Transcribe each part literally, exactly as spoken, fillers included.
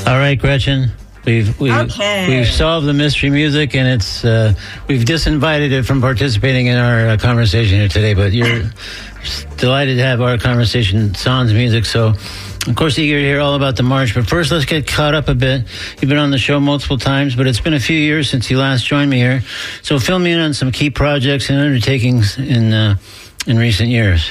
All right, Gretchen. We've we've, okay. we've solved the mystery music, and it's uh, we've disinvited it from participating in our uh, conversation here today. But you're delighted to have our conversation sans music. So, of course, eager to hear all about the march. But first, let's get caught up a bit. You've been on the show multiple times, but it's been a few years since you last joined me here. So, fill me in on some key projects and undertakings in uh, in recent years.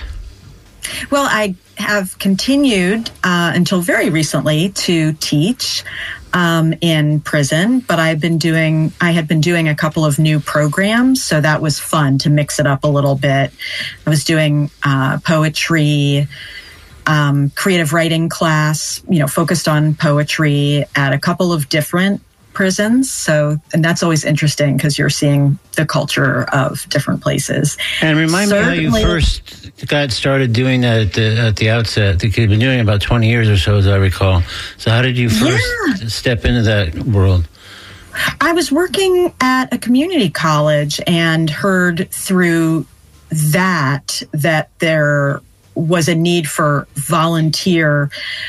Well, I have continued uh, until very recently to teach um, in prison, but I've been doing, I had been doing a couple of new programs, so that was fun to mix it up a little bit. I was doing uh, poetry, um, creative writing class, you know, focused on poetry at a couple of different prisons. So, and that's always interesting because you're seeing the culture of different places. And remind Certainly, me how you first got started doing that at the, at the outset. You've been doing it about twenty years or so, as I recall. So how did you first yeah. step into that world? I was working at a community college and heard through that that there was a need for volunteer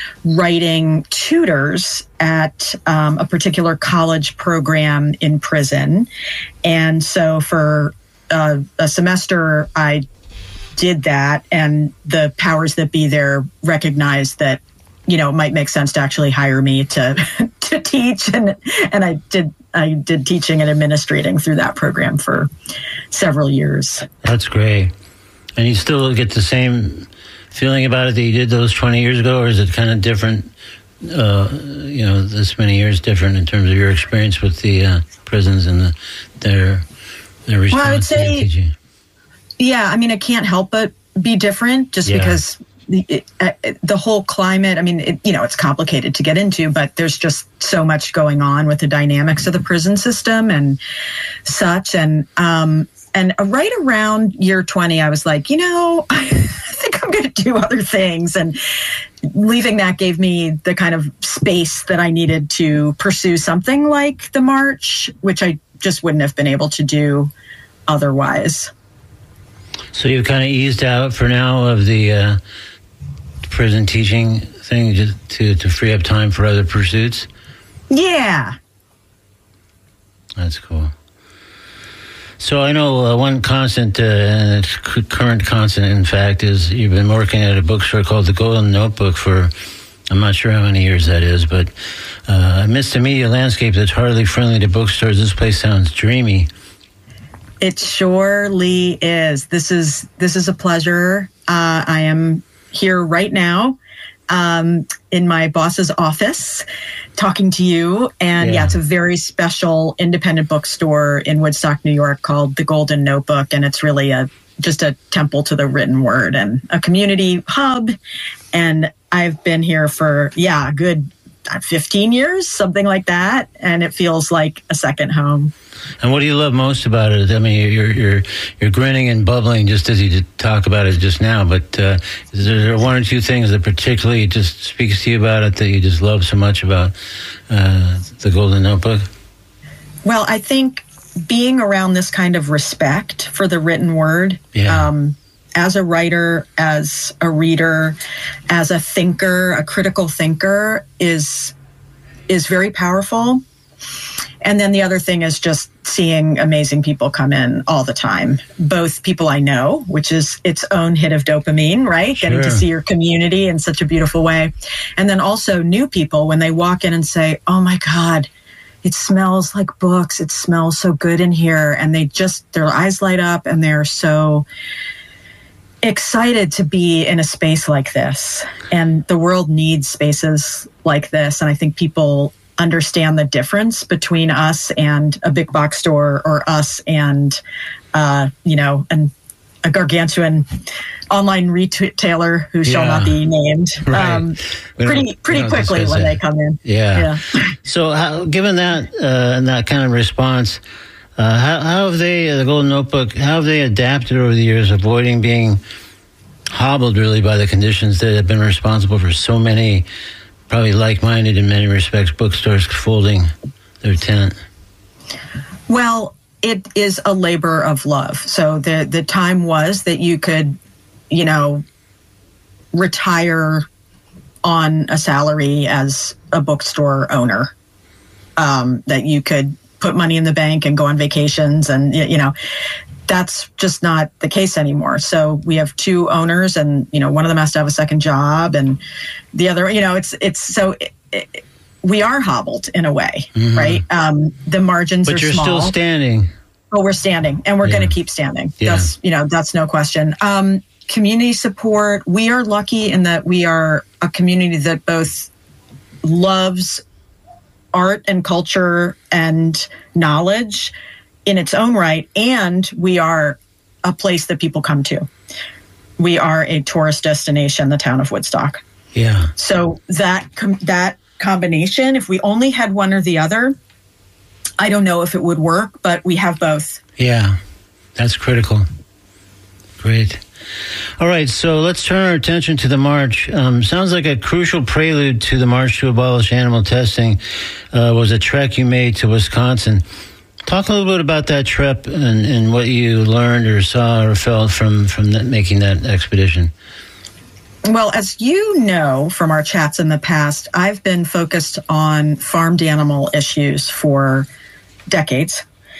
writing tutors at um, a particular college program in prison. And so for uh, a semester, I did that, and the powers that be there recognized that, you know, it might make sense to actually hire me to to teach. And and I did I did teaching and administrating through that program for several years. That's great. And you still get the same feeling about it that you did those twenty years ago, or is it kind of different, uh, you know, this many years different in terms of your experience with the uh, prisons and the, their, their response well, I would say, to teaching? Yeah, I mean, it can't help but be different just yeah. because the, it, uh, the whole climate, I mean, it, you know, it's complicated to get into, but there's just so much going on with the dynamics of the prison system and such. And, um, And right around year twenty, I was like, you know, I think I'm going to do other things. And leaving that gave me the kind of space that I needed to pursue something like the march, which I just wouldn't have been able to do otherwise. So you've kind of eased out for now of the uh, prison teaching thing just to, to free up time for other pursuits? Yeah. That's cool. So I know uh, one constant, uh, and it's c- current constant, in fact, is you've been working at a bookstore called The Golden Notebook for, I'm not sure how many years that is, but uh, amidst a media landscape that's hardly friendly to bookstores, this place sounds dreamy. It surely is. This is this is a pleasure. Uh, I am here right now um, in my boss's office, talking to you. And yeah. yeah, it's a very special independent bookstore in Woodstock, New York called The Golden Notebook. And it's really a just a temple to the written word and a community hub. And I've been here for, yeah, a good fifteen years, something like that. And it feels like a second home. And what do you love most about it? I mean, you're you're you're grinning and bubbling just as you did talk about it just now. But uh, is there one or two things that particularly just speaks to you about it that you just love so much about uh, the Golden Notebook? Well, I think being around this kind of respect for the written word, yeah. um, as a writer, as a reader, as a thinker, a critical thinker, is is very powerful. And then the other thing is just seeing amazing people come in all the time, both people I know, which is its own hit of dopamine, right? Sure. Getting to see your community in such a beautiful way. And then also new people when they walk in and say, oh my God, it smells like books. It smells so good in here. And they just, their eyes light up and they're so excited to be in a space like this. And the world needs spaces like this. And I think people understand the difference between us and a big box store or us and, uh, you know, an, a gargantuan online retailer who shall yeah. not be named right. um, pretty pretty quickly when it. they come in. Yeah. yeah. So how, given that uh, and that kind of response, uh, how, how have they, uh, the Golden Notebook, how have they adapted over the years, avoiding being hobbled really by the conditions that have been responsible for so many probably like-minded in many respects bookstores folding their tent? Well, it is a labor of love. So the the time was that you could, you know, retire on a salary as a bookstore owner, um, that you could put money in the bank and go on vacations. And, you know, that's just not the case anymore. So we have two owners, and, you know, one of them has to have a second job, and the other, you know, it's, it's so it, it, we are hobbled in a way, mm-hmm. right? Um, the margins but are you're small. still standing. Oh, we're standing, and we're yeah. going to keep standing. Yeah. That's, you know, that's no question. Um, community support. We are lucky in that we are a community that both loves art and culture and knowledge in its own right, and we are a place that people come to. We are a tourist destination, the town of Woodstock. Yeah. So that com- that combination, if we only had one or the other, I don't know if it would work, but we have both. Yeah, that's critical. Great. All right, so let's turn our attention to the march. Um, sounds like a crucial prelude to the March to Abolish Animal Testing uh, was a trek you made to Wisconsin. Talk a little bit about that trip and, and what you learned or saw or felt from, from that, making that expedition. Well, as you know from our chats in the past, I've been focused on farmed animal issues for decades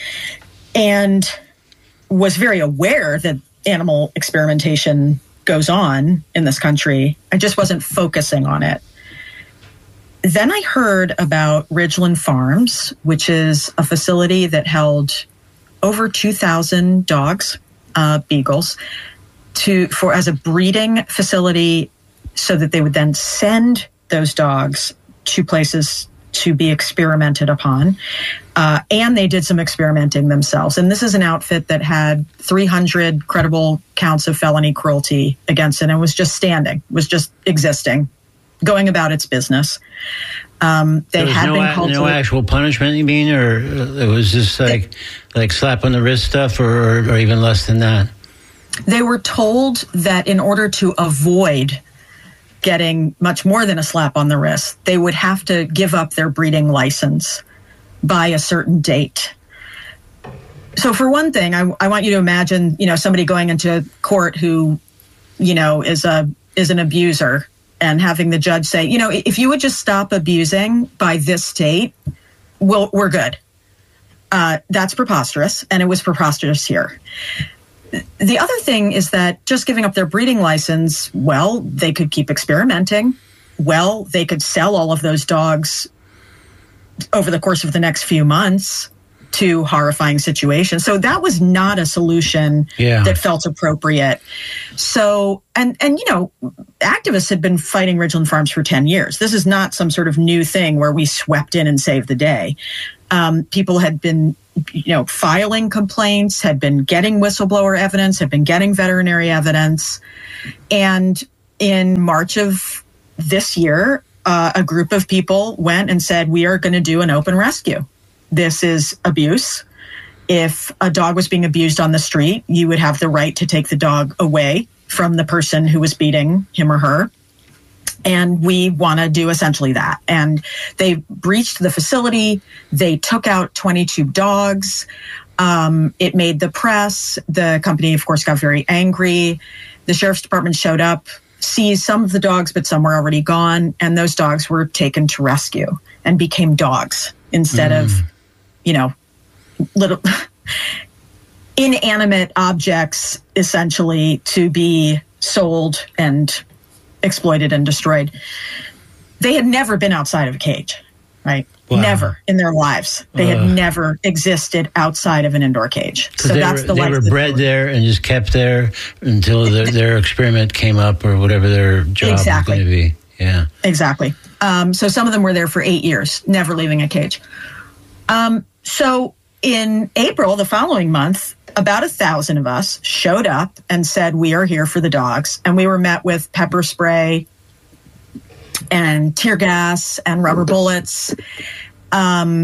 and was very aware that animal experimentation goes on in this country. I just wasn't focusing on it. Then I heard about Ridgeland Farms, which is a facility that held over two thousand dogs, uh, beagles, to for as a breeding facility, so that they would then send those dogs to places to be experimented upon. Uh, and they did some experimenting themselves. And this is an outfit that had three hundred credible counts of felony cruelty against it, and was just standing, was just existing, going about its business. Um, they there was had no, been called no to, actual punishment, you mean, or it was just like it, like slap on the wrist stuff, or, or even less than that? They were told that in order to avoid getting much more than a slap on the wrist, they would have to give up their breeding license by a certain date. So for one thing, I, I want you to imagine, you know, somebody going into court who, you know, is a is an abuser, and having the judge say, you know, if you would just stop abusing by this date, we'll, we're good. Uh, that's preposterous, and it was preposterous here. The other thing is that just giving up their breeding license, well, they could keep experimenting. Well, they could sell all of those dogs over the course of the next few months to horrifying situations. So that was not a solution yeah. that felt appropriate. So, and, and, you know, activists had been fighting Ridgeland Farms for ten years. This is not some sort of new thing where we swept in and saved the day. Um, people had been, you know, filing complaints, had been getting whistleblower evidence, had been getting veterinary evidence. And in March of this year, uh, a group of people went and said, we are going to do an open rescue. This is abuse. If a dog was being abused on the street, you would have the right to take the dog away from the person who was beating him or her. And we want to do essentially that. And they breached the facility. They took out twenty-two dogs. Um, it made the press. The company, of course, got very angry. The sheriff's department showed up, seized some of the dogs, but some were already gone. And those dogs were taken to rescue and became dogs instead mm. of, you know, little inanimate objects, essentially, to be sold and exploited and destroyed. They had never been outside of a cage, right? Wow. Never in their lives. They uh, had never existed outside of an indoor cage. So they that's were, the they life were bred they there and just kept there until their, their experiment came up, or whatever their job exactly. was going to be. Yeah, exactly. Um, so some of them were there for eight years, never leaving a cage. Um, so in April, the following month, about a thousand of us showed up and said, we are here for the dogs. And we were met with pepper spray and tear gas and rubber bullets. Um,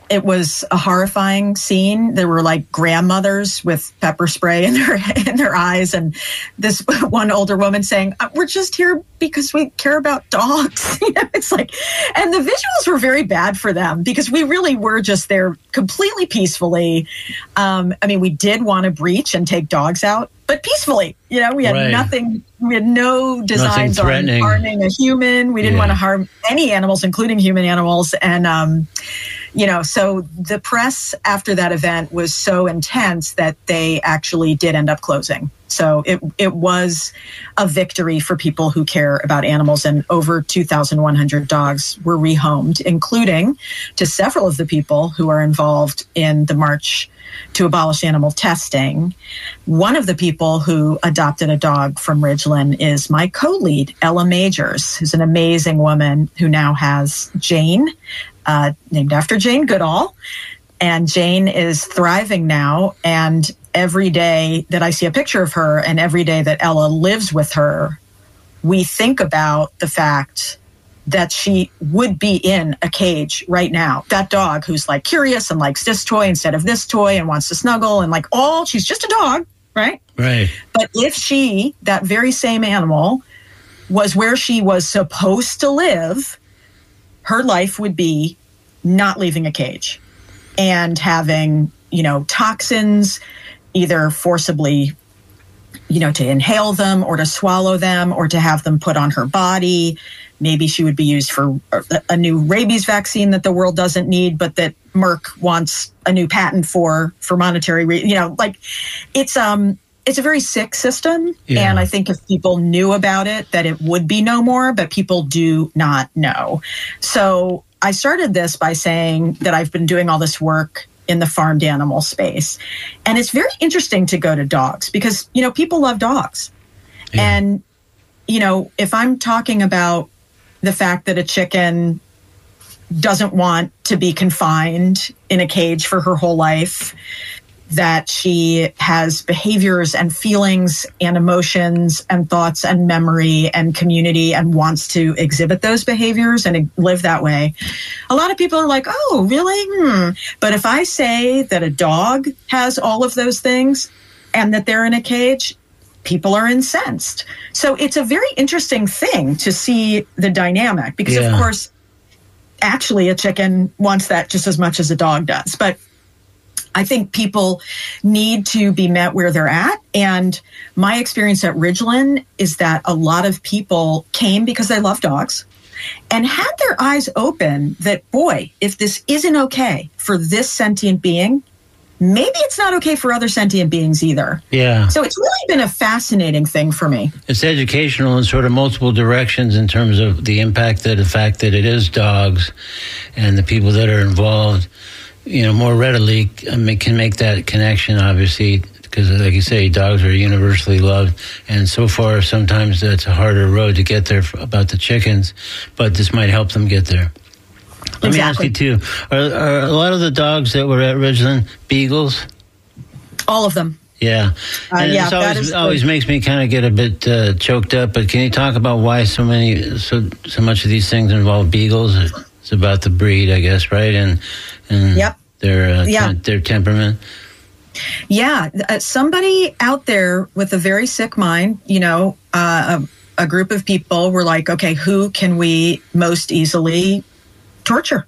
it was a horrifying scene. There were like grandmothers with pepper spray in their in their eyes, and this one older woman saying, "We're just here because we care about dogs." You know, it's like, and the visuals were very bad for them because we really were just there completely peacefully. Um, I mean, we did want to breach and take dogs out, but peacefully. You know, we had right. nothing. We had no designs on harming a human. We didn't yeah. want to harm any animals, including human animals, and. Um, You know, so the press after that event was so intense that they actually did end up closing. So it it was a victory for people who care about animals, and over two thousand one hundred dogs were rehomed, including to several of the people who are involved in the March to Abolish Animal Testing. One of the people who adopted a dog from Ridgeland is my co-lead, Ella Majors, who's an amazing woman who now has Jane, Uh, named after Jane Goodall. And Jane is thriving now. And every day that I see a picture of her and every day that Ella lives with her, we think about the fact that she would be in a cage right now. That dog who's like curious and likes this toy instead of this toy and wants to snuggle and like all, she's just a dog, right? Right. But if she, that very same animal, was where she was supposed to live, her life would be not leaving a cage and having, you know, toxins, either forcibly, you know, to inhale them or to swallow them or to have them put on her body. Maybe she would be used for a new rabies vaccine that the world doesn't need, but that Merck wants a new patent for, for monetary, re- you know, like it's, um, it's a very sick system. Yeah. And I think if people knew about it, that it would be no more, but people do not know. So I started this by saying that I've been doing all this work in the farmed animal space. And it's very interesting to go to dogs because, you know, people love dogs. Yeah. And, you know, if I'm talking about the fact that a chicken doesn't want to be confined in a cage for her whole life, that she has behaviors and feelings and emotions and thoughts and memory and community and wants to exhibit those behaviors and live that way. A lot of people are like, oh, really? Hmm. But if I say that a dog has all of those things and that they're in a cage, people are incensed. So it's a very interesting thing to see the dynamic because, yeah. of course, actually a chicken wants that just as much as a dog does. But I think people need to be met where they're at. And my experience at Ridgeland is that a lot of people came because they love dogs and had their eyes open that, boy, if this isn't okay for this sentient being, maybe it's not okay for other sentient beings either. Yeah. So it's really been a fascinating thing for me. It's educational in sort of multiple directions in terms of the impact that the fact that it is dogs and the people that are involved, you know, more readily I mean, can make that connection, obviously, because, like you say, dogs are universally loved. And so far, sometimes that's a harder road to get there about the chickens, but this might help them get there. Let exactly. me ask you, too, are, are a lot of the dogs that were at Ridgeland beagles? All of them. Yeah. And uh, yeah, it always, always makes me kind of get a bit uh, choked up, but can you talk about why so many, so, so much of these things involve beagles? It's about the breed, I guess, right? And and yep. their uh, yeah. te- their temperament. Yeah, uh, somebody out there with a very sick mind, you know, uh, a, a group of people were like, okay, who can we most easily torture?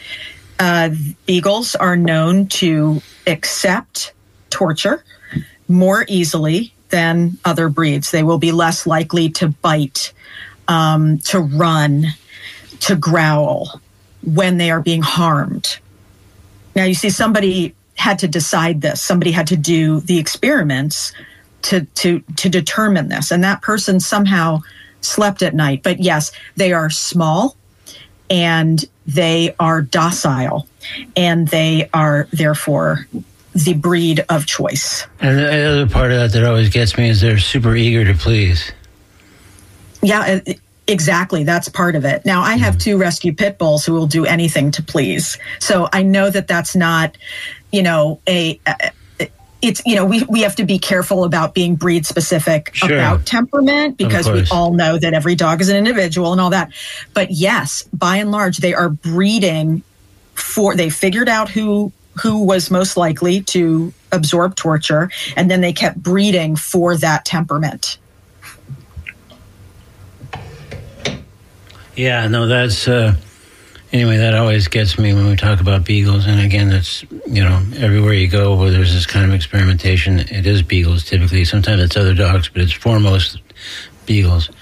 Uh, beagles are known to accept torture more easily than other breeds. They will be less likely to bite, um, to run, to growl when they are being harmed. Now, you see, somebody had to decide this. Somebody had to do the experiments to to to determine this. And that person somehow slept at night. But yes, they are small and they are docile and they are therefore the breed of choice. And the other part of that that always gets me is they're super eager to please. Yeah, it, Exactly. That's part of it. Now, I have two rescue pit bulls who will do anything to please. So I know that that's not, you know, a, a it's, you know, we, we have to be careful about being breed specific sure. about temperament because we all know that every dog is an individual and all that. But yes, by and large, they are breeding for, they figured out who who was most likely to absorb torture, and then they kept breeding for that temperament. Yeah, no, that's, uh, anyway, that always gets me when we talk about beagles. And again, that's, you know, everywhere you go where there's this kind of experimentation, it is beagles typically. Sometimes it's other dogs, but it's foremost beagles.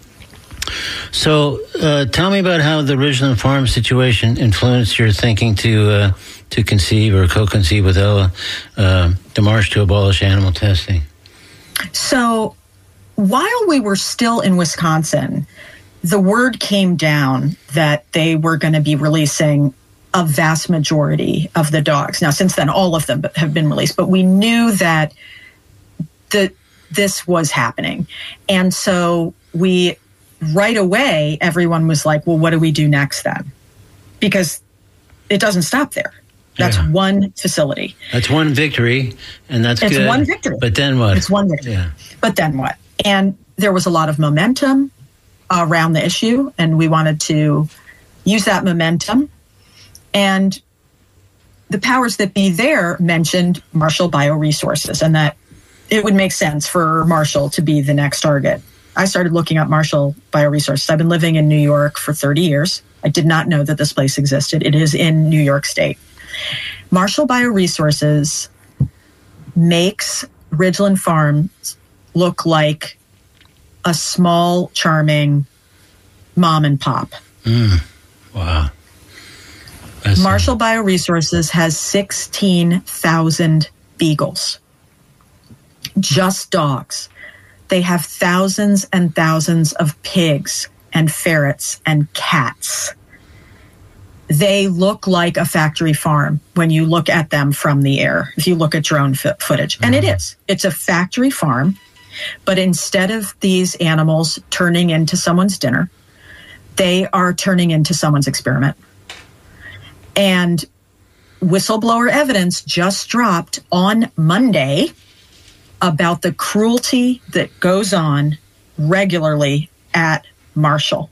So uh, tell me about how the Ridgeland Farm situation influenced your thinking to uh, to conceive or co-conceive with Ella uh, the march to abolish animal testing. So while we were still in Wisconsin, the word came down that they were going to be releasing a vast majority of the dogs. Now, since then, all of them have been released, but we knew that the, this was happening. And so we, right away, everyone was like, well, what do we do next then? Because it doesn't stop there. That's yeah. one facility. That's one victory, and that's it's good. It's one victory. But then what? It's one victory. Yeah. But then what? And there was a lot of momentum around the issue, and we wanted to use that momentum. And the powers that be there mentioned Marshall Bioresources, and that it would make sense for Marshall to be the next target. I started looking up Marshall Bioresources. I've been living in New York for thirty years. I did not know that this place existed. It is in New York State. Marshall Bioresources makes Ridgeland Farms look like a small, charming mom and pop. Mm. Wow. That's Marshall a- Bioresources has sixteen thousand beagles. Just dogs. They have thousands and thousands of pigs and ferrets and cats. They look like a factory farm when you look at them from the air, if you look at drone f- footage. And it is. It's a factory farm. But instead of these animals turning into someone's dinner, they are turning into someone's experiment. And whistleblower evidence just dropped on Monday about the cruelty that goes on regularly at Marshall.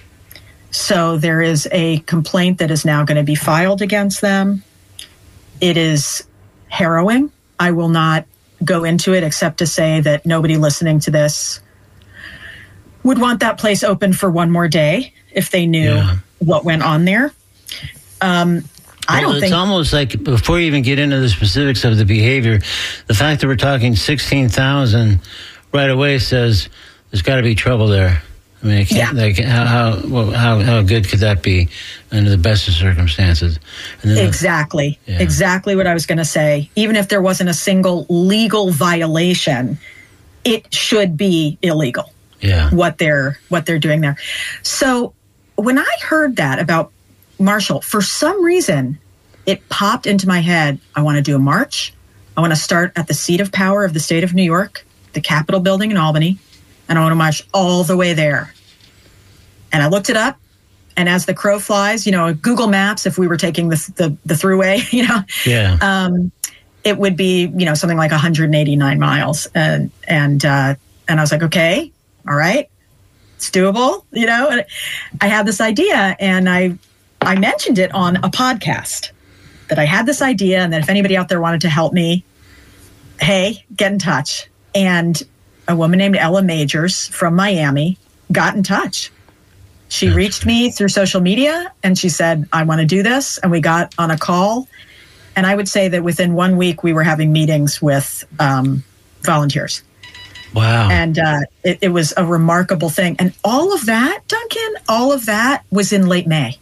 So there is a complaint that is now going to be filed against them. It is harrowing. I will not go into it except to say that nobody listening to this would want that place open for one more day if they knew yeah. what went on there. Um, I well, don't it's think... almost like, before you even get into the specifics of the behavior, the fact that we're talking sixteen thousand right away says there's got to be trouble there. I mean, it can't, yeah. like, how, how, well, how how good could that be under the best of circumstances? And then exactly. The, yeah. Exactly what I was going to say. Even if there wasn't a single legal violation, it should be illegal. Yeah. What they're what they're doing there. So when I heard that about Marshall, for some reason, it popped into my head. I want to do a march. I want to start at the seat of power of the state of New York, the Capitol building in Albany. And I want to march all the way there. And I looked it up. And as the crow flies, you know, Google Maps, if we were taking the the, the thruway, you know, yeah. um, it would be, you know, something like one hundred eighty-nine miles. And and uh, and I was like, okay, all right, it's doable. You know, and I had this idea, and I I mentioned it on a podcast that I had this idea, and that if anybody out there wanted to help me, hey, get in touch. And a woman named Ella Majors from Miami got in touch. She reached me through social media, and she said, I want to do this. And we got on a call. And I would say that within one week, we were having meetings with um, volunteers. Wow. And uh, it, it was a remarkable thing. And all of that, Duncan, all of that was in late May.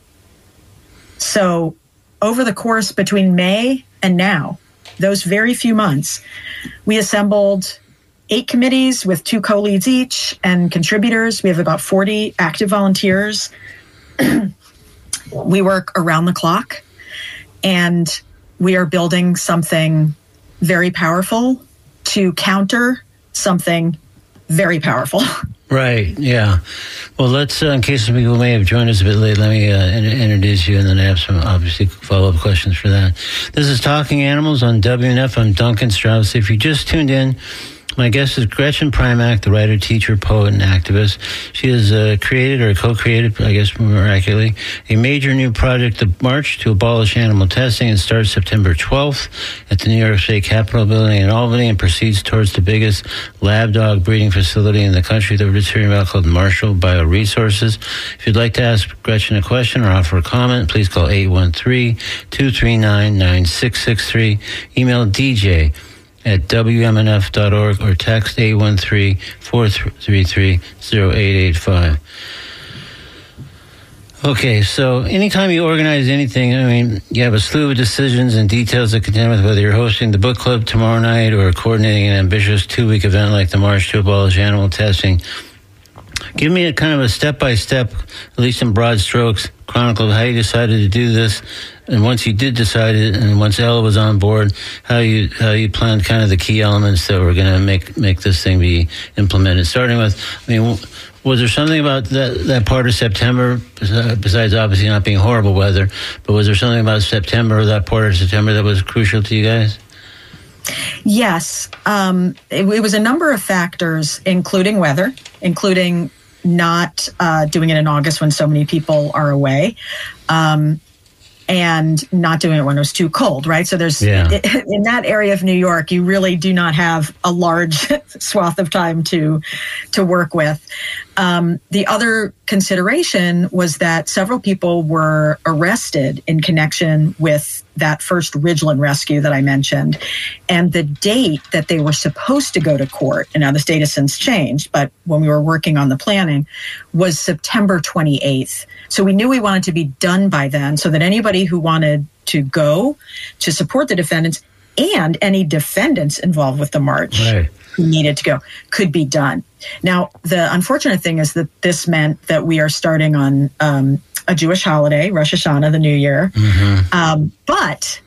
So over the course between May and now, those very few months, we assembled eight committees with two co-leads each and contributors. We have about forty active volunteers. We work around the clock, and we are building something very powerful to counter something very powerful. Right, yeah. Well, let's, uh, in case some people may have joined us a bit late, let me uh, in- introduce you, and then I have some, obviously, follow-up questions for that. This is Talking Animals on W N F. I'm Duncan Strauss. If you just tuned in, My guest is Gretchen Primack, the writer, teacher, poet, and activist. She has uh, created or co-created, I guess more accurately, a major new project, the March to Abolish Animal Testing. It starts September twelfth at the New York State Capitol building in Albany and proceeds towards the biggest lab dog breeding facility in the country that we're just hearing about, called Marshall Bioresources. If you'd like to ask Gretchen a question or offer a comment, please call eight one three, two three nine, nine six six three. Email D J at W M N F dot org or text eight one three, four three three, zero eight eight five. Okay, so anytime you organize anything, I mean, you have a slew of decisions and details that contend with whether you're hosting the book club tomorrow night or coordinating an ambitious two-week event like the March to Abolish Animal Testing. Give me a kind of a step-by-step, at least in broad strokes, chronicle of how you decided to do this, and once you did decide it, and once Ella was on board, how you how you planned kind of the key elements that were going to make make this thing be implemented. Starting with, I mean, was there something about that that part of September, besides obviously not being horrible weather, but was there something about September or that part of September that was crucial to you guys? Yes, um, it, it was a number of factors, including weather, including not uh, doing it in August when so many people are away, um, and not doing it when it was too cold, right? So there's, yeah. in that area of New York, you really do not have a large swath of time to to work with. Um, the other consideration was that several people were arrested in connection with that first Ridgeland rescue that I mentioned, and the date that they were supposed to go to court, and now this date has since changed, but when we were working on the planning, was September twenty-eighth. So we knew we wanted to be done by then so that anybody who wanted to go to support the defendants and any defendants involved with the march right. who needed to go could be done. Now, the unfortunate thing is that this meant that we are starting on um, a Jewish holiday, Rosh Hashanah, the New Year. Mm-hmm. Um, but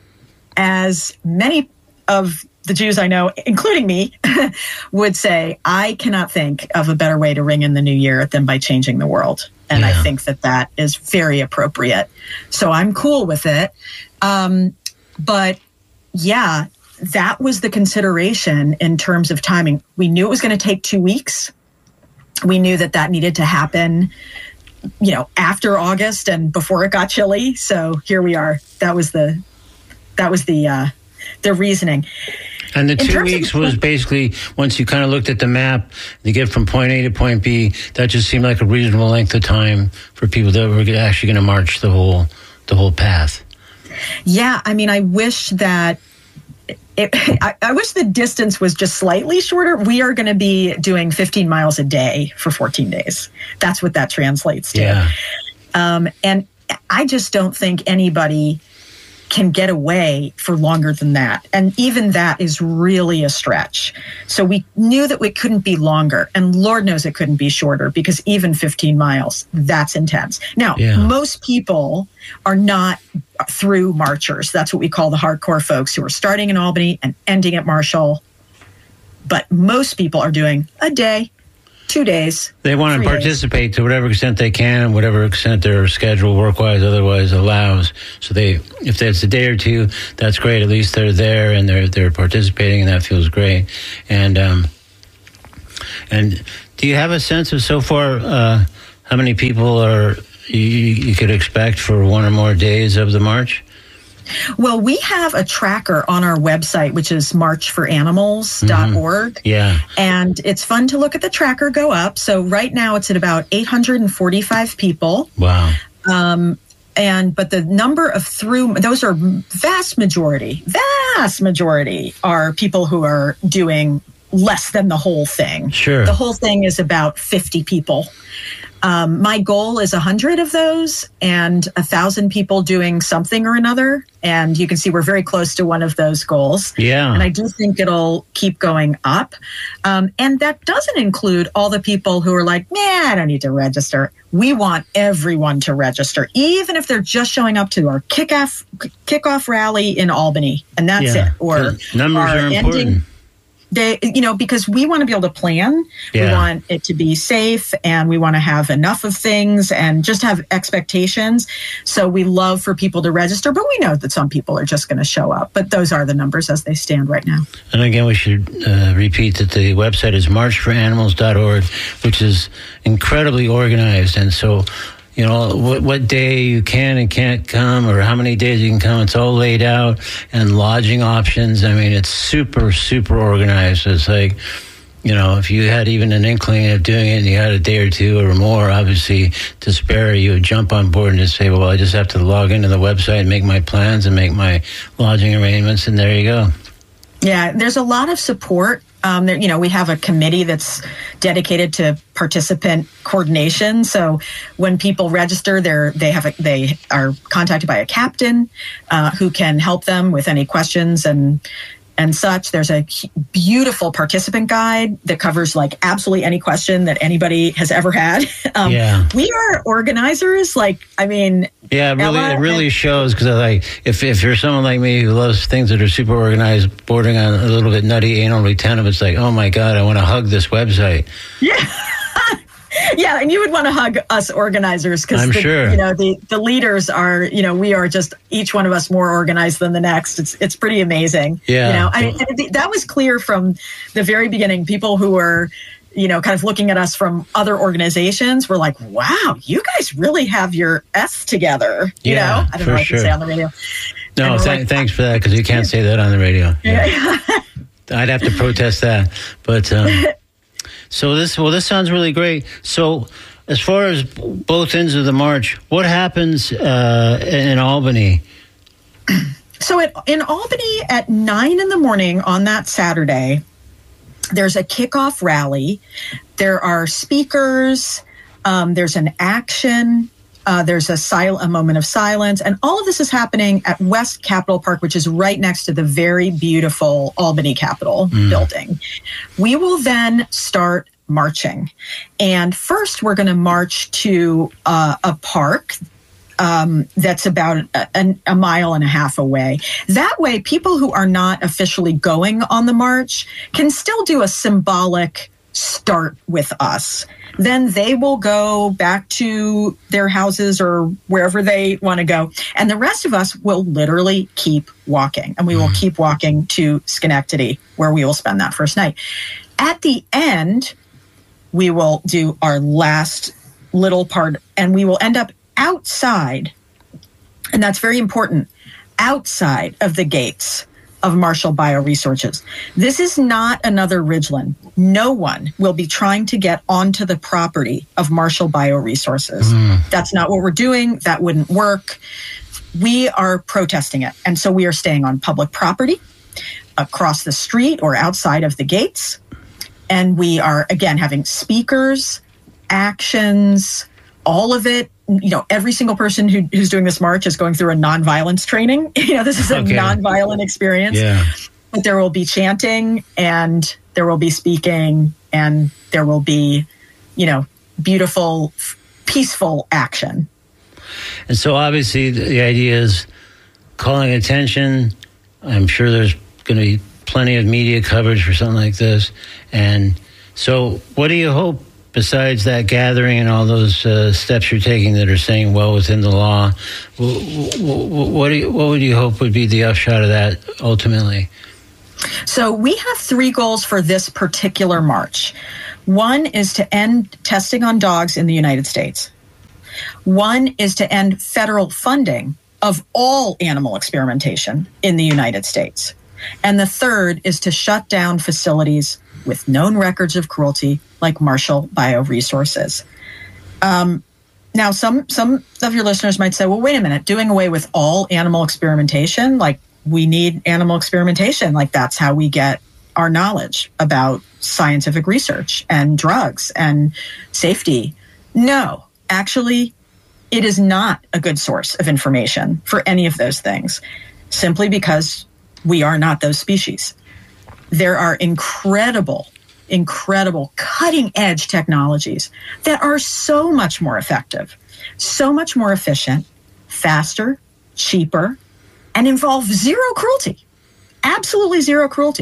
as many of the Jews I know, including me, would say, I cannot think of a better way to ring in the new year than by changing the world. And yeah. I think that that is very appropriate. So I'm cool with it. Um, but yeah, that was the consideration in terms of timing. We knew it was going to take two weeks. We knew that that needed to happen, you know, after August and before it got chilly. So here we are. That was the, that was the, uh, the reasoning. And the two weeks was basically, once you kind of looked at the map, to get from point A to point B, that just seemed like a reasonable length of time for people that were actually going to march the whole, the whole path. Yeah, I mean, I wish that, it, I, I wish the distance was just slightly shorter. We are going to be doing fifteen miles a day for fourteen days. That's what that translates to. Yeah. Um, and I just don't think anybody can get away for longer than that. And even that is really a stretch. So we knew that it couldn't be longer. And Lord knows it couldn't be shorter, because even fifteen miles, that's intense. Now, yeah. most people are not through marchers. That's what we call the hardcore folks who are starting in Albany and ending at Marshall. But most people are doing a day, two days. They want to participate days. To whatever extent they can, and whatever extent their schedule, work-wise, otherwise allows. So they, if that's a day or two, that's great. At least they're there and they're they're participating, and that feels great. And um, and do you have a sense of so far uh, how many people are you, you could expect for one or more days of the march? Well, we have a tracker on our website, which is march for animals dot org. Mm-hmm. Yeah. And it's fun to look at the tracker go up. So right now it's at about eight hundred forty-five people. Wow. Um, and but the number of through, those are vast majority, vast majority are people who are doing less than the whole thing. Sure. The whole thing is about fifty people. Um, my goal is a hundred of those and a thousand people doing something or another. And you can see we're very close to one of those goals. Yeah. And I do think it'll keep going up. Um, and that doesn't include all the people who are like, man, I don't need to register. We want everyone to register, even if they're just showing up to our kickoff kickoff rally in Albany. And that's yeah. it. Or numbers are important. Ending, They, you know, because we want to be able to plan. Yeah. We want it to be safe, and we want to have enough of things and just have expectations. So we love for people to register, but we know that some people are just going to show up. But those are the numbers as they stand right now. And again, we should uh, repeat that the website is march for animals dot org, which is incredibly organized. And so, you know, what, what day you can and can't come, or how many days you can come, it's all laid out, and lodging options. I mean, it's super, super organized. It's like, you know, if you had even an inkling of doing it and you had a day or two or more, obviously, to spare, you would jump on board and just say, well, I just have to log into the website and make my plans and make my lodging arrangements, and there you go. Yeah, there's a lot of support. Um, there, you know, we have a committee that's dedicated to participant coordination. So when people register, they're they have a, they are contacted by a captain uh, who can help them with any questions and and such. There's a beautiful participant guide that covers like absolutely any question that anybody has ever had. Um, yeah. We are organizers. Like, I mean, yeah, it really, Ella, it really and, shows, because like if if you're someone like me who loves things that are super organized, bordering on a little bit nutty, anal retentive, it's like, oh my God, I want to hug this website. Yeah. Yeah, and you would want to hug us organizers, because I'm the, sure. you know the, the leaders are, you know, we are just each one of us more organized than the next. It's it's pretty amazing. Yeah, you know, I, and that was clear from the very beginning. People who were, you know, kind of looking at us from other organizations were like, "Wow, you guys really have your S together." You yeah, know, I don't know what sure. to say on the radio. No, th- like, thanks for that, because you can't say that on the radio. Yeah. Yeah. I'd have to protest that, but. Um, So this, well, this sounds really great. So as far as both ends of the march, what happens uh, in Albany? So at, in Albany at nine in the morning on that Saturday, there's a kickoff rally. There are speakers. Um, there's an action. Uh, there's a, sil- a moment of silence. And all of this is happening at West Capitol Park, which is right next to the very beautiful Albany Capitol mm. building. We will then start marching. And first, we're going to march to uh, a park um, that's about a, a mile and a half away. That way, people who are not officially going on the march can still do a symbolic start with us. Then they will go back to their houses or wherever they want to go. And the rest of us will literally keep walking. And we will keep walking to Schenectady, where we will spend that first night. At the end, we will do our last little part, and we will end up outside. And that's very important, outside of the gates of Marshall Bioresources. This is not another Ridgeland. No one will be trying to get onto the property of Marshall Bioresources. Mm. That's not what we're doing. That wouldn't work. We are protesting it. And so we are staying on public property across the street or outside of the gates. And we are, again, having speakers, actions, all of it. You know, every single person who, who's doing this march is going through a nonviolence training. You know, this is a okay. nonviolent experience. Yeah. But there will be chanting, and there will be speaking, and there will be, you know, beautiful, peaceful action. And so obviously the idea is calling attention. I'm sure there's going to be plenty of media coverage for something like this. And so what do you hope, besides that gathering and all those uh, steps you're taking that are staying well within the law, what do you, what would you hope would be the upshot of that ultimately? So we have three goals for this particular march. One is to end testing on dogs in the United States. One is to end federal funding of all animal experimentation in the United States. And the third is to shut down facilities with known records of cruelty like Marshall Bioresources. Um, now, some some of your listeners might say, well, wait a minute, doing away with all animal experimentation? Like, we need animal experimentation. Like, that's how we get our knowledge about scientific research and drugs and safety. No, actually, it is not a good source of information for any of those things, simply because we are not those species. There are incredible, incredible cutting-edge technologies that are so much more effective, so much more efficient, faster, cheaper, and involve zero cruelty, absolutely zero cruelty.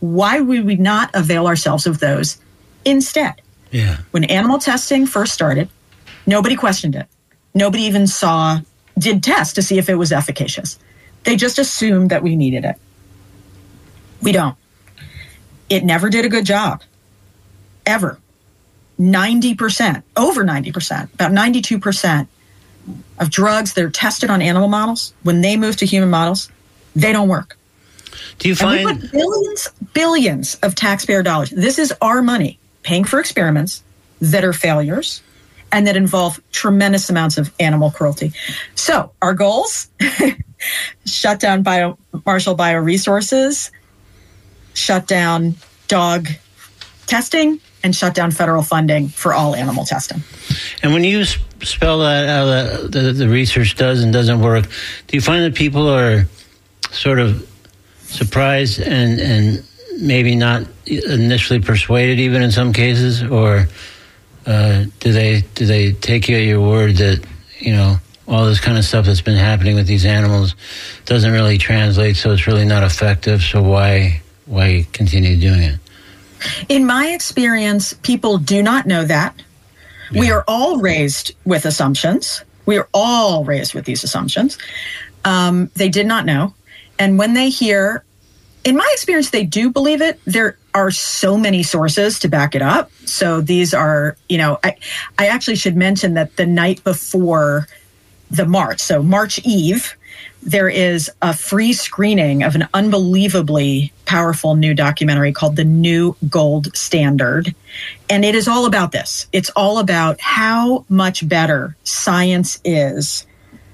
Why would we not avail ourselves of those instead? Yeah. When animal testing first started, nobody questioned it. Nobody even saw, did tests to see if it was efficacious. They just assumed that we needed it. We don't. It never did a good job. Ever. ninety percent, over ninety percent, about ninety-two percent of drugs that are tested on animal models, when they move to human models, they don't work. Do you find... And we put billions, billions of taxpayer dollars. This is our money paying for experiments that are failures and that involve tremendous amounts of animal cruelty. So our goals, shut down bio, Marshall Bioresources, shut down dog testing, and shut down federal funding for all animal testing. And when you spell that out, that the, the research does and doesn't work, do you find that people are sort of surprised and, and maybe not initially persuaded even in some cases? Or uh, do they do they take you at your word that, you know, all this kind of stuff that's been happening with these animals doesn't really translate, so it's really not effective, so why why continue doing it? In my experience, people do not know that. Yeah. We are all raised with assumptions. We are all raised with these assumptions. Um, they did not know. And when they hear, in my experience, they do believe it. There are so many sources to back it up. So these are, you know, I, I actually should mention that the night before the March, so March Eve, there is a free screening of an unbelievably powerful new documentary called The New Gold Standard. And it is all about this. It's all about how much better science is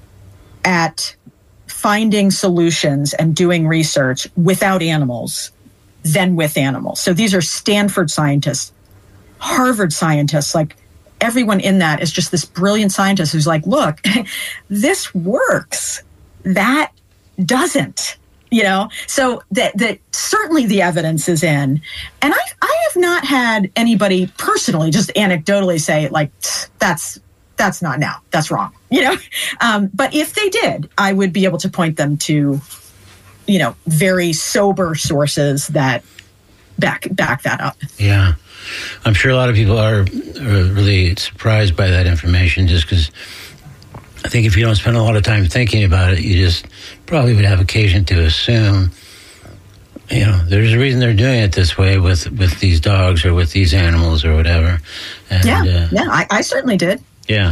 at finding solutions and doing research without animals than with animals. So these are Stanford scientists, Harvard scientists, like everyone in that is just this brilliant scientist who's like, look, this works. That doesn't, you know, so that that certainly the evidence is in. And I I have not had anybody personally just anecdotally say like, that's that's not now, that's wrong, you know. Um, but if they did, I would be able to point them to, you know, very sober sources that back back that up. Yeah, I'm sure a lot of people are, are really surprised by that information just because I think if you don't spend a lot of time thinking about it, you just probably would have occasion to assume, you know, there's a reason they're doing it this way with, with these dogs or with these animals or whatever. And, yeah, uh, yeah, I, I certainly did. Yeah.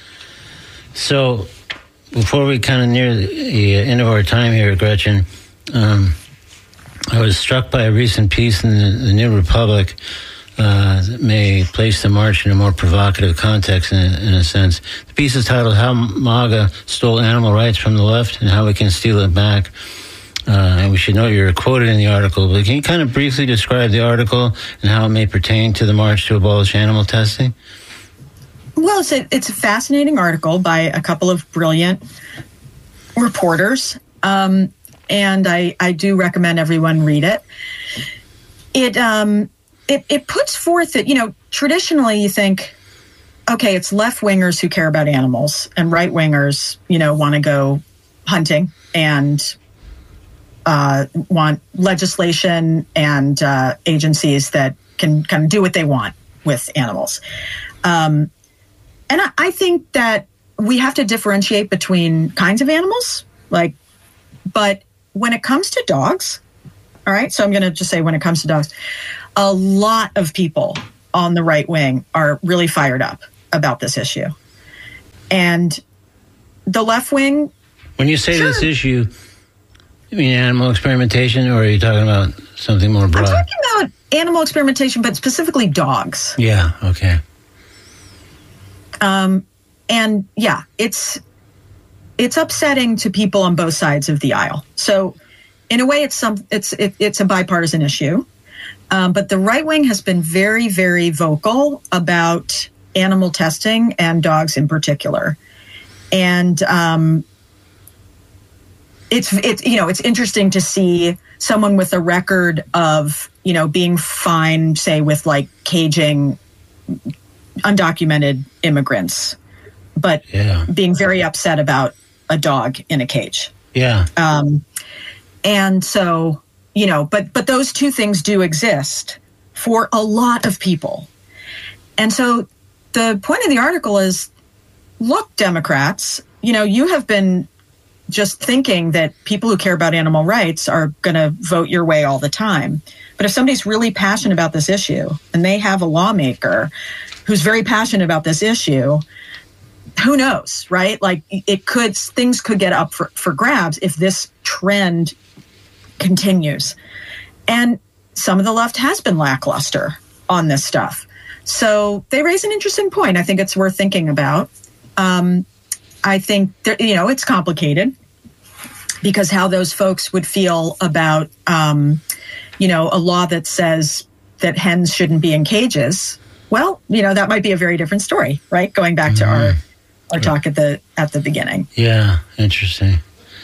So before we kind of near the end of our time here, Gretchen, um, I was struck by a recent piece in the, the New Republic Uh, that may place the march in a more provocative context in, in a sense. The piece is titled How MAGA Stole Animal Rights from the Left and How We Can Steal It Back. Uh, and we should note you're quoted in the article, but can you kind of briefly describe the article and how it may pertain to the march to abolish animal testing? Well, it's a, it's a fascinating article by a couple of brilliant reporters, um, and I, I do recommend everyone read it. It... Um, It, it puts forth that, you know, traditionally you think, okay, it's left-wingers who care about animals and right-wingers, you know, want to go hunting and uh, want legislation and uh, agencies that can kind of do what they want with animals. Um, and I, I think that we have to differentiate between kinds of animals, like, but when it comes to dogs, all right, so I'm going to just say when it comes to dogs, a lot of people on the right wing are really fired up about this issue. And the left wing... When you say sure. this issue, you mean animal experimentation, or are you talking about something more broad? I'm talking about animal experimentation, but specifically dogs. Yeah, okay. Um, and yeah, it's it's upsetting to people on both sides of the aisle. So in a way, it's some it's it, it's a bipartisan issue. Um, but the right wing has been very, very vocal about animal testing and dogs in particular. And um, it's, it's, you know, it's interesting to see someone with a record of, you know, being fine, say, with like caging undocumented immigrants, but yeah. being very upset about a dog in a cage. Yeah. Um, and so... you know, but but those two things do exist for a lot of people. And so the point of the article is, look, Democrats, you know, you have been just thinking that people who care about animal rights are going to vote your way all the time. But if somebody's really passionate about this issue and they have a lawmaker who's very passionate about this issue, who knows, right? Like it could, things could get up for, for grabs if this trend continues. And some of the left has been lackluster on this stuff. So they raise an interesting point. I think it's worth thinking about. Um, I think, that, you know, it's complicated because how those folks would feel about, um, you know, a law that says that hens shouldn't be in cages. Well, you know, that might be a very different story, right? Going back to mm-hmm. our our talk at the at the beginning. Yeah, interesting.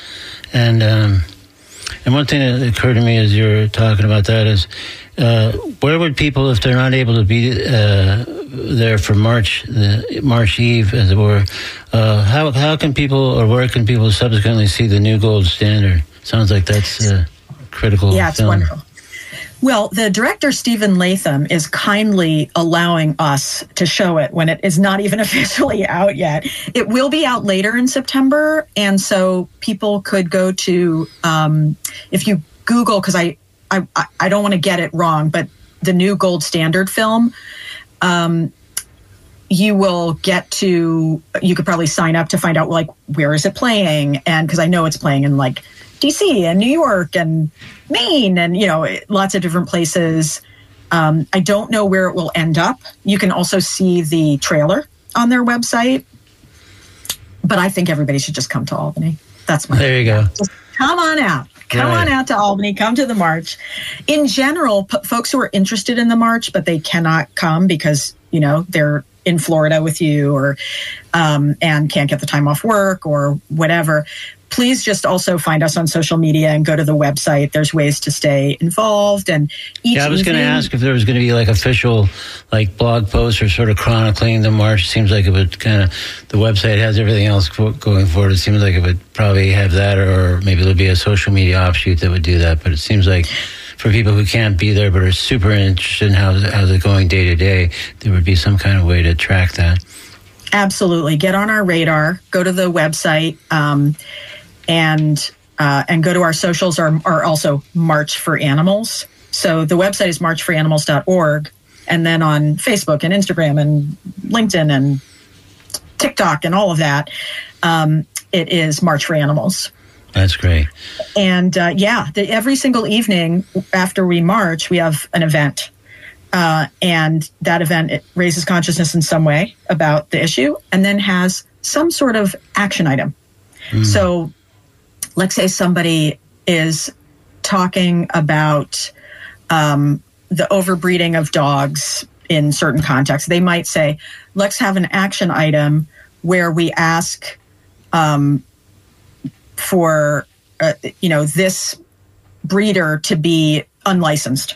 And um, and one thing that occurred to me as you were talking about that is, uh, where would people, if they're not able to be uh, there for March, the March Eve, as it were, uh, how how can people, or where can people subsequently see the new gold standard? Sounds like that's a critical. Yeah, it's film. wonderful. Well, the director, Stephen Latham, is kindly allowing us to show it when it is not even officially out yet. It will be out later in September. And so people could go to, um, if you Google, because I, I, I don't want to get it wrong, but the new gold standard film, um, you will get to, you could probably sign up to find out, like, where is it playing? And because I know it's playing in, like, D C and New York and Maine and, you know, lots of different places. Um, I don't know where it will end up. You can also see the trailer on their website. But I think everybody should just come to Albany. That's my There you go. Just come on out. Come right. on out to Albany. Come to the march. In general, p- folks who are interested in the march, but they cannot come because, you know, they're in Florida with you or um, and can't get the time off work or whatever. Please just also find us on social media and go to the website. There's ways to stay involved. And each yeah, I was going to evening- ask if there was going to be like official, like blog posts or sort of chronicling the march. It seems like it would kind of, the website has everything else going forward. It seems like it would probably have that, or maybe there'll be a social media offshoot that would do that. But it seems like for people who can't be there but are super interested in how how's it going day to day, there would be some kind of way to track that. Absolutely. Get on our radar. Go to the website. Um, And uh, and go to our socials are, are also March for Animals. So the website is march for animals dot org. And then on Facebook and Instagram and LinkedIn and TikTok and all of that, um, it is March for Animals. That's great. And uh, yeah, the, every single evening after we march, we have an event. Uh, and that event, it raises consciousness in some way about the issue and then has some sort of action item. Mm. So let's say somebody is talking about um, the overbreeding of dogs in certain contexts. They might say, let's have an action item where we ask um, for, uh, you know, this breeder to be unlicensed.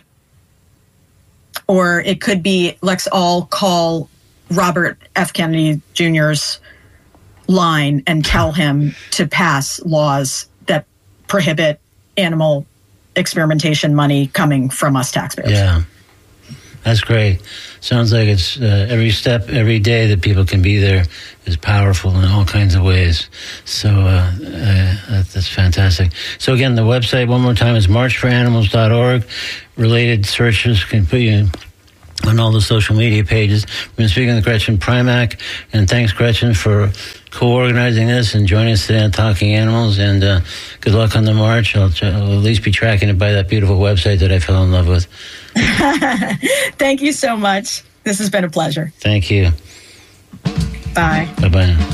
Or it could be, let's all call Robert F. Kennedy Junior's line and tell him to pass laws that prohibit animal experimentation money coming from us taxpayers. Yeah, that's great. Sounds like it's uh, every step, every day that people can be there is powerful in all kinds of ways. So uh, uh, that's fantastic. So again, the website one more time is march for animals dot org. Related searches can put you on all the social media pages. We've been speaking with Gretchen Primack, and thanks, Gretchen, for co-organizing this and joining us today on Talking Animals, and uh, good luck on the march. I'll, I'll at least be tracking it by that beautiful website that I fell in love with. Thank you so much. This has been a pleasure. Thank you. Bye. Bye-bye now.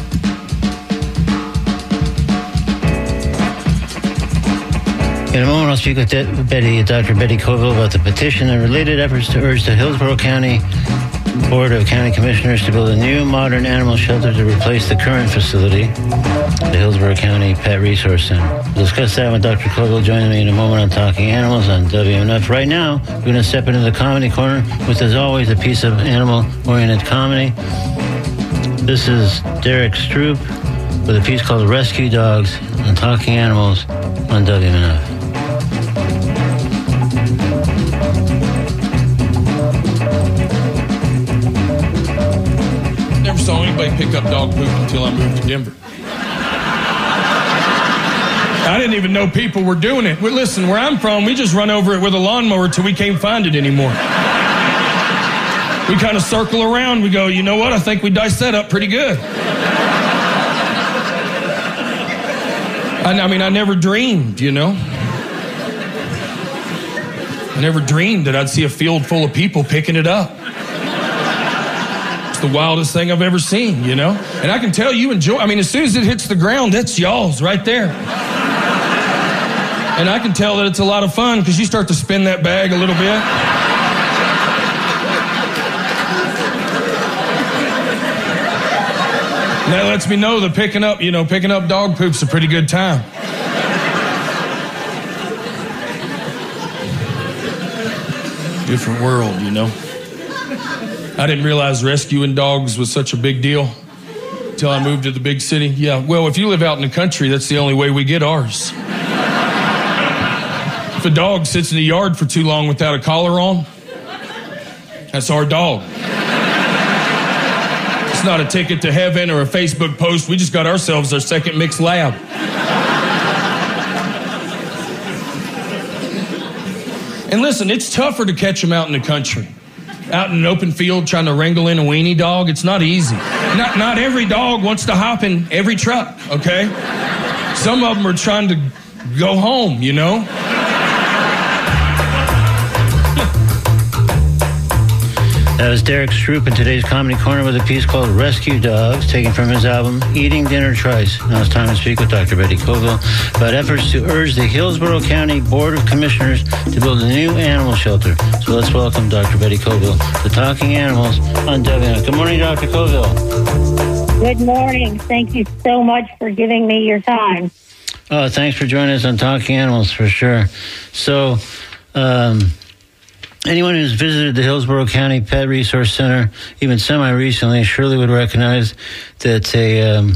In a moment, I'll speak with De- Betty, Doctor Betty Coville about the petition and related efforts to urge the Hillsborough County Board of County Commissioners to build a new modern animal shelter to replace the current facility, the Hillsborough County Pet Resource Center. We'll discuss that with Doctor Coville joining me in a moment on Talking Animals on W M F. Right now, we're going to step into the comedy corner with, as always, a piece of animal-oriented comedy. This is Derek Stroop with a piece called Rescue Dogs on Talking Animals on W M F. nobody pick up dog poop until I moved to Denver. I didn't even know people were doing it. Well, listen, where I'm from, we just run over it with a lawnmower till we can't find it anymore. We kind of circle around. We go, you know what? I think we diced that up pretty good. I, I mean, I never dreamed, you know. I never dreamed that I'd see a field full of people picking it up. It's the wildest thing I've ever seen, you know. And I can tell you enjoy. I mean, as soon as it hits the ground, that's y'all's right there. And I can tell that it's a lot of fun because you start to spin that bag a little bit. And that lets me know that picking up, you know, picking up dog poop's a pretty good time. Different world, you know. I didn't realize rescuing dogs was such a big deal until I moved to the big city. Yeah, well, if you live out in the country, that's the only way we get ours. If a dog sits in the yard for too long without a collar on, that's our dog. It's not a ticket to heaven or a Facebook post. We just got ourselves our second mixed lab. And listen, it's tougher to catch them out in the country. Out in an open field trying to wrangle in a weenie dog, it's not easy. Not, not every dog wants to hop in every truck, okay? Some of them are trying to go home, you know? That was Derek Stroop in today's Comedy Corner with a piece called Rescue Dogs, taken from his album Eating Dinner Twice. Now it's time to speak with Doctor Betty Coville about efforts to urge the Hillsborough County Board of Commissioners to build a new animal shelter. So let's welcome Doctor Betty Coville to Talking Animals on W N X. Good morning, Doctor Coville. Good morning. Thank you so much for giving me your time. Oh, thanks for joining us on Talking Animals, for sure. So, um... anyone who's visited the Hillsborough County Pet Resource Center, even semi-recently, surely would recognize that a um,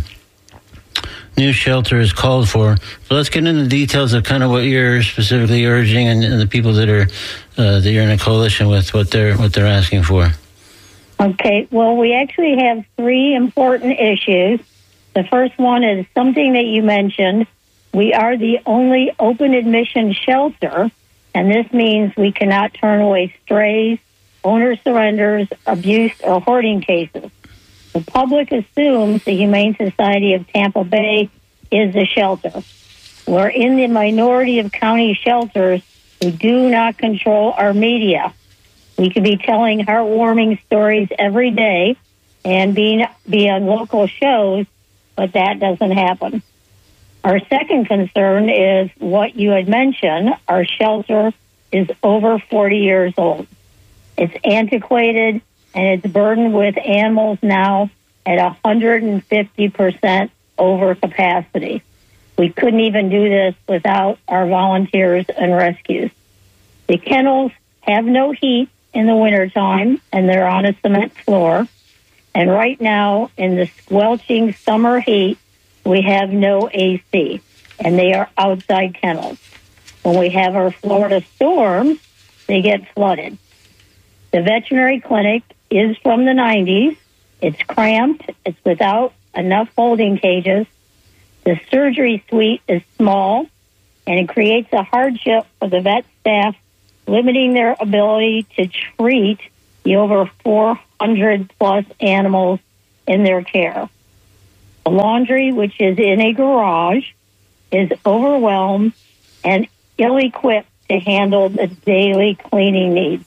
new shelter is called for. But let's get into the details of kind of what you're specifically urging and, and the people that are uh, that you're in a coalition with, what they're what they're asking for. Okay. Well, we actually have three important issues. The first one is something that you mentioned. We are the only open admission shelter. And this means we cannot turn away strays, owner surrenders, abuse, or hoarding cases. The public assumes the Humane Society of Tampa Bay is the shelter. We're in the minority of county shelters who do not control our media. We could be telling heartwarming stories every day and being, be on local shows, but that doesn't happen. Our second concern is what you had mentioned. Our shelter is over forty years old. It's antiquated, and it's burdened with animals now at one hundred fifty percent over capacity. We couldn't even do this without our volunteers and rescues. The kennels have no heat in the wintertime, and they're on a cement floor. And right now, in the squelching summer heat, we have no A C, and they are outside kennels. When we have our Florida storms, they get flooded. The veterinary clinic is from the nineties. It's cramped. It's without enough holding cages. The surgery suite is small, and it creates a hardship for the vet staff, limiting their ability to treat the over four hundred plus animals in their care. The laundry, which is in a garage, is overwhelmed and ill-equipped to handle the daily cleaning needs.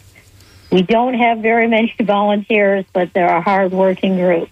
We don't have very many volunteers, but they're a hard-working group.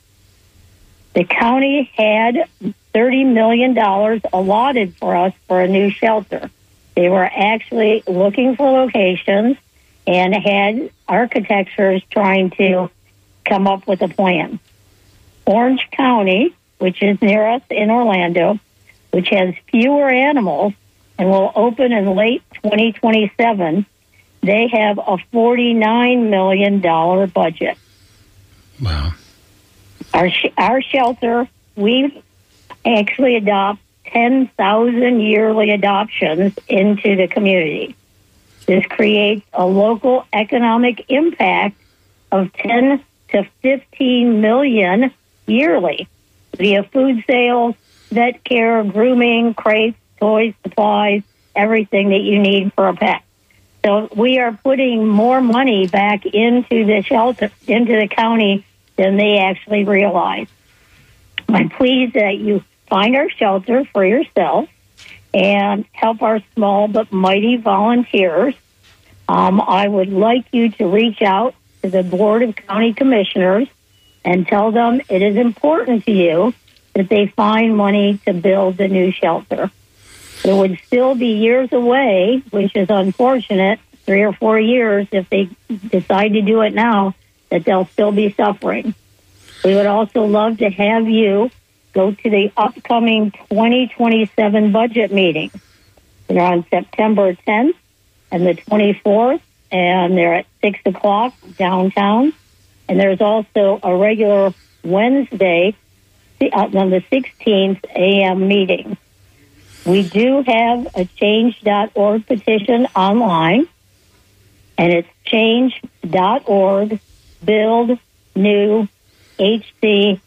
The county had thirty million dollars allotted for us for a new shelter. They were actually looking for locations and had architects trying to come up with a plan. Orange County, which is near us in Orlando, which has fewer animals and will open in late twenty twenty-seven, they have a forty-nine million dollars budget. Wow. Our, sh- our shelter, we actually adopt ten thousand yearly adoptions into the community. This creates a local economic impact of ten to fifteen million yearly via food sales, vet care, grooming, crates, toys, supplies, everything that you need for a pet. So we are putting more money back into the shelter, into the county than they actually realize. I'm pleased that you find our shelter for yourself and help our small but mighty volunteers. Um, I would like you to reach out to the Board of County Commissioners and tell them it is important to you that they find money to build the new shelter. It would still be years away, which is unfortunate, three or four years if they decide to do it now, that they'll still be suffering. We would also love to have you go to the upcoming twenty twenty-seven budget meeting. They're on September tenth and the twenty-fourth, and they're at six o'clock downtown. And there's also a regular Wednesday on the sixteenth a m meeting. We do have a change dot org petition online, and it's change dot org build new H C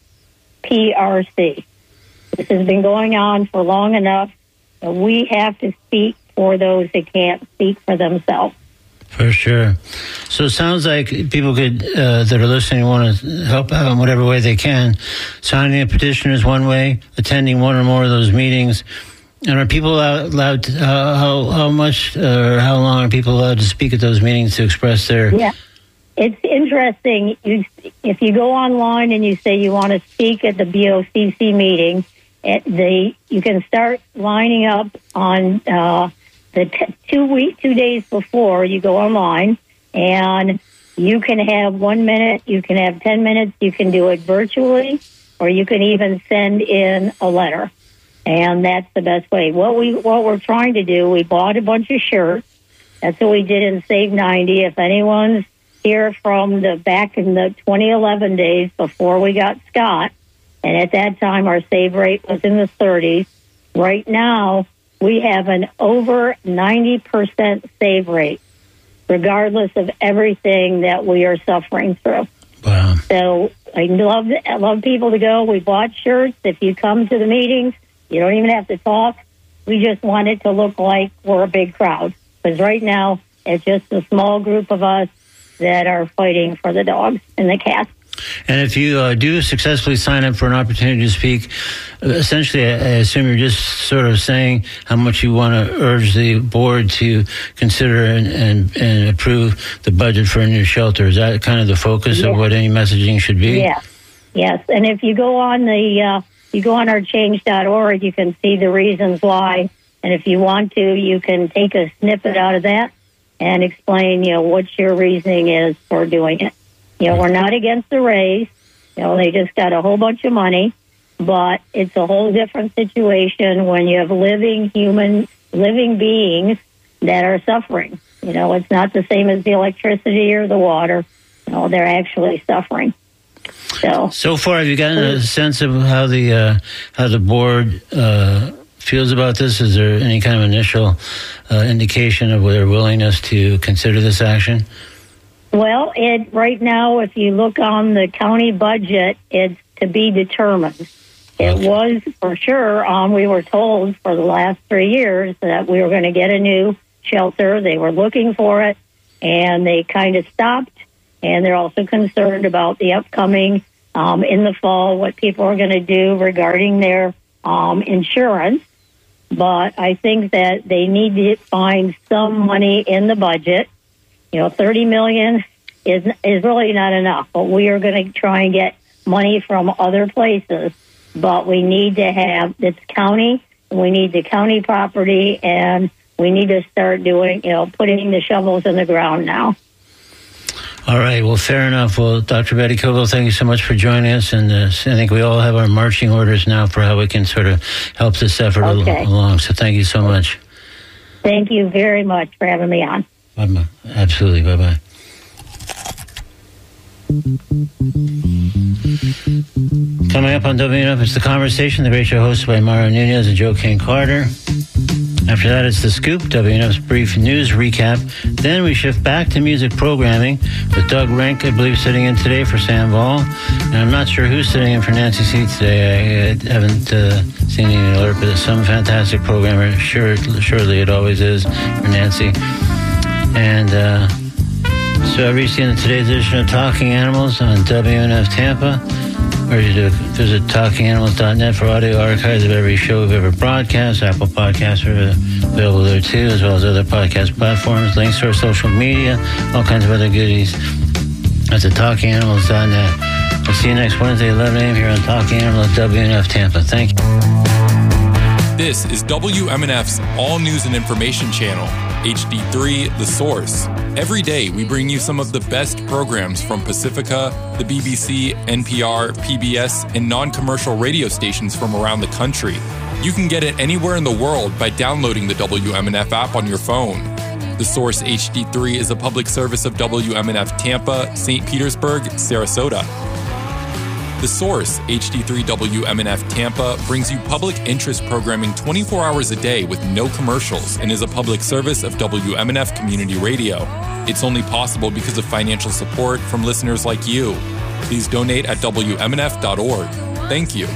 P R C. This has been going on for long enough, and we have to speak for those that can't speak for themselves. For sure. So it sounds like people could uh, that are listening want to help out in whatever way they can. Signing a petition is one way. Attending one or more of those meetings. And are people allowed to, uh, how how much or how long are people allowed to speak at those meetings to express their? Yeah, it's interesting. You, if you go online and you say you want to speak at the B O C C meeting, it, they you can start lining up on. Uh, The t- two week, two days before you go online, and you can have one minute, you can have ten minutes, you can do it virtually, or you can even send in a letter, and that's the best way. What we what we're trying to do, we bought a bunch of shirts. That's what we did in Save ninety. If anyone's here from the back in the twenty eleven days before we got Scott, and at that time our save rate was in the thirties. Right now, we have an over ninety percent save rate, regardless of everything that we are suffering through. Wow. So I love I love people to go. We bought shirts. If you come to the meetings, you don't even have to talk. We just want it to look like we're a big crowd. Because right now, it's just a small group of us that are fighting for the dogs and the cats. And if you uh, do successfully sign up for an opportunity to speak, essentially, I, I assume you're just sort of saying how much you want to urge the board to consider and, and, and approve the budget for a new shelter. Is that kind of the focus yeah. of what any messaging should be? Yes, yes. And if you go on the uh, you go on our change dot org, you can see the reasons why. And if you want to, you can take a snippet out of that and explain, you know, what your reasoning is for doing it. You know, we're not against the raise. You know, they just got a whole bunch of money, but it's a whole different situation when you have living human, living beings that are suffering. You know, it's not the same as the electricity or the water. You know, they're actually suffering. So, so far, have you gotten a sense of how the uh, how the board uh, feels about this? Is there any kind of initial uh, indication of their willingness to consider this action? Well, it right now, if you look on the county budget, it's to be determined. It okay. was for sure. Um, we were told for the last three years that we were going to get a new shelter. They were looking for it, and they kind of stopped. And they're also concerned about the upcoming um, in the fall, what people are going to do regarding their um, insurance. But I think that they need to find some money in the budget. You know, thirty million is is really not enough, but we are going to try and get money from other places. But we need to have this county, we need the county property, and we need to start doing, you know, putting the shovels in the ground now. All right. Well, fair enough. Well, Doctor Betty Koval, thank you so much for joining us. And uh, I think we all have our marching orders now for how we can sort of help this effort okay. along. So thank you so much. Thank you very much for having me on. Bye-bye. Absolutely. Bye-bye. Coming up on W N F, it's The Conversation, the great show hosted by Mario Nunez and Joe King Carter. After that, it's The Scoop, W N F's brief news recap. Then we shift back to music programming with Doug Rank, I believe, sitting in today for Sam Ball. And I'm not sure who's sitting in for Nancy Seats today. I, I haven't uh, seen any alert, but it's some fantastic programmer. Sure, surely it always is for Nancy. And uh, so I reached the end of today's edition of Talking Animals on W N F Tampa. Urge you to visit talking animals dot net for audio archives of every show we've ever broadcast. Apple Podcasts are available there too, as well as other podcast platforms. Links to our social media, all kinds of other goodies. That's at talking animals dot net. I'll see you next Wednesday, eleven a.m. here on Talking Animals, W N F Tampa. Thank you. This is W M N F's All News and Information Channel, H D three, The Source. Every day, we bring you some of the best programs from Pacifica, the B B C, N P R, P B S, and non-commercial radio stations from around the country. You can get it anywhere in the world by downloading the W M N F app on your phone. The Source H D three is a public service of W M N F Tampa, Saint Petersburg, Sarasota. The Source H D three W M N F Tampa brings you public interest programming twenty-four hours a day with no commercials and is a public service of W M N F Community Radio. It's only possible because of financial support from listeners like you. Please donate at W M N F dot org. Thank you.